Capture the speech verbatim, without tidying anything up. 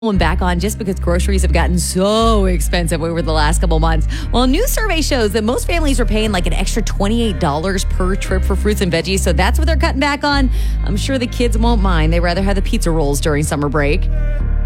One back on just because groceries have gotten so expensive over the last couple months. Well, a new survey shows that most families are paying like an extra twenty-eight dollars per trip for fruits and veggies. So that's what they're cutting back on. I'm sure the kids won't mind. They rather have the pizza rolls during summer break.